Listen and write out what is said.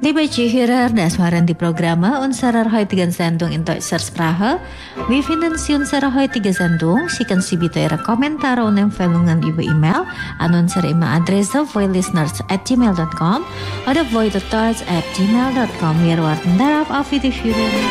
Liebe Zuhörer, das waren die Programme unserer heutigen Sendung in deutscher Sprache. Wir finden Sie unsere heutige Sendung. Schicken Sie bitte Ihre Kommentare und Empfehlungen über E-Mail an unsere E-Mail-Adresse voilisteners@gmail.com oder voideutsch@gmail.com. Wir warten darauf. Auf Wiederhören.